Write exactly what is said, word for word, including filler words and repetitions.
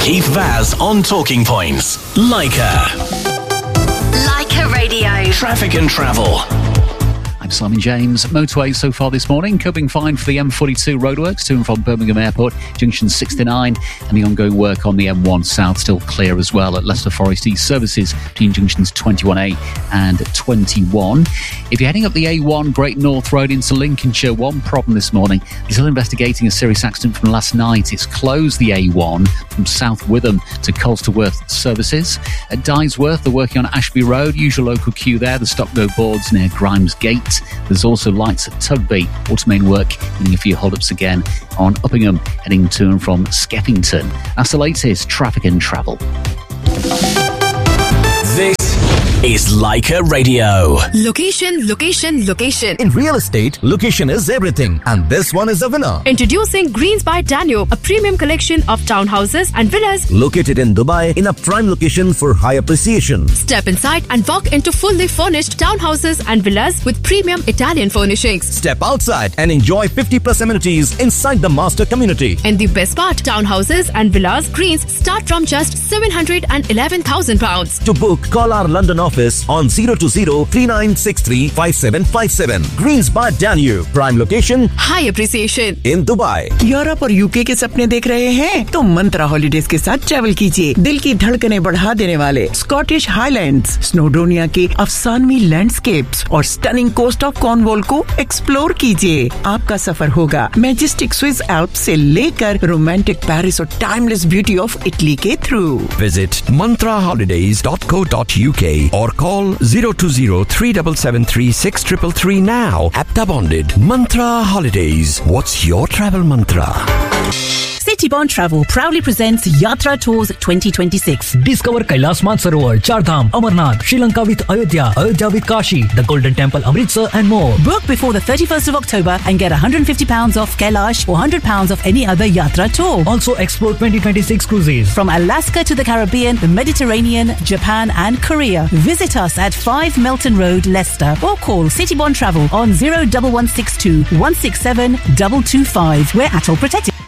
Keith Vaz on Talking Points. Leica. Leica Radio. Traffic and travel. I'm Simon James. Motorway so far this morning, coping fine for the M forty-two roadworks to and from Birmingham Airport, junction sixty-nine, and the ongoing work on the M one South still clear as well at Leicester Forest East services between junctions twenty-one A and twenty-one. If you're heading up the A one Great North Road into Lincolnshire, one problem this morning. They're still investigating a serious accident from last night. It's closed the A one from South Witham to Colsterworth services. At Dysworth, they're working on Ashby Road, usual local queue there. The stop go boards near Grimes Gate. There's also lights at Tugby, auto-main work, meaning a few hold-ups again on Uppingham, heading to and from Skeffington. That's the latest traffic and travel. This is Leica Radio. Location, location, location. In real estate, location is everything. And this one is the winner. Introducing Greens by Danube, a premium collection of townhouses and villas. Located in Dubai in a prime location for high appreciation. Step inside and walk into fully furnished townhouses and villas with premium Italian furnishings. Step outside and enjoy fifty plus amenities inside the master community. And the best part, townhouses and villas Greens start from just seven hundred eleven thousand pounds. To book, call our London office on zero two zero, three nine six three, five seven five seven. Greens by Danube. Prime location. High appreciation. In Dubai. Europe और UK के सपने देख रहे हैं तो मंत्रा holidays के साथ travel कीजिए। दिल की धड़कनें बढ़ा देने वाले स्कॉटिश हाईलैंड्स, स्नोडोनिया के अफसानवी लैंडस्केप्स और स्टनिंग कोस्ट ऑफ कॉर्नवॉल को एक्सप्लोर कीजिए। आपका सफर होगा मैजेस्टिक स्विस एल्प्स से लेकर रोमांटिक पेरिस और टाइमलेस ब्यूटी ऑफ इटली के through. Visit mantra holidays dot co dot u k or call zero two zero, three seven seven three, six three three now. Apta bonded. Mantra Holidays. What's your travel mantra? Citybond Travel proudly presents Yatra Tours twenty twenty-six. Discover Kailash Mansarovar, Chardham, Amarnath, Sri Lanka with Ayodhya, Ayodhya with Kashi, the Golden Temple, Amritsar and more. Book before the thirty-first of October and get one hundred fifty pounds off Kailash or one hundred pounds off any other Yatra tour. Also explore twenty twenty-six cruises. From Alaska to the Caribbean, the Mediterranean, Japan and Korea. Visit us at five Melton Road, Leicester or call Citybond Travel on zero one one six two, one six seven two two five. We're at all protected.